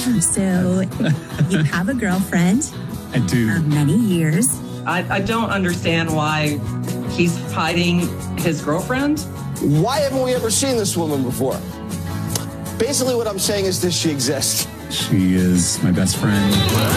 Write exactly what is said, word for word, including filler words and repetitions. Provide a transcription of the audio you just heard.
So you have a girlfriend. I do. Of many years. I, I don't understand why he's hiding his girlfriend. Why haven't we ever seen this woman before? Basically what I'm saying is this: she exists. She is my best friend.